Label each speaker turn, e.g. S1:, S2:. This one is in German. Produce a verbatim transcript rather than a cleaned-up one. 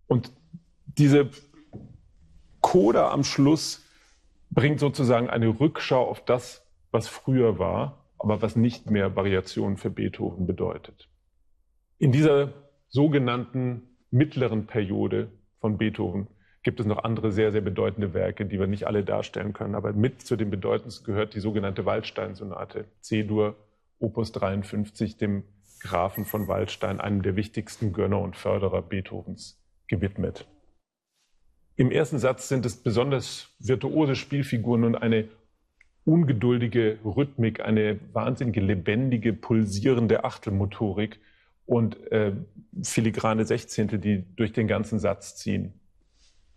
S1: Und diese Coda am Schluss bringt sozusagen eine Rückschau auf das, was früher war, aber was nicht mehr Variation für Beethoven bedeutet. In dieser sogenannten mittleren Periode von Beethoven gibt es noch andere sehr, sehr bedeutende Werke, die wir nicht alle darstellen können. Aber mit zu den bedeutendsten gehört die sogenannte Waldstein-Sonate, C-Dur, Opus dreiundfünfzig, dem Grafen von Waldstein, einem der wichtigsten Gönner und Förderer Beethovens, gewidmet. Im ersten Satz sind es besonders virtuose Spielfiguren und eine ungeduldige Rhythmik, eine wahnsinnige, lebendige, pulsierende Achtelmotorik und äh, filigrane Sechzehntel, die durch den ganzen Satz ziehen.